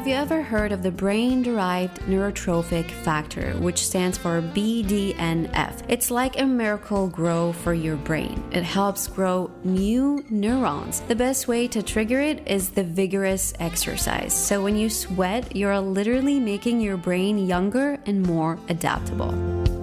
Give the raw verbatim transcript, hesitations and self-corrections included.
have you ever heard of the brain-derived neurotrophic factor, which stands for B D N F? It's like a miracle grow for your brain. It helps grow new neurons. The best way to trigger it is the vigorous exercise. So when you sweat, you're literally making your brain younger and more adaptable.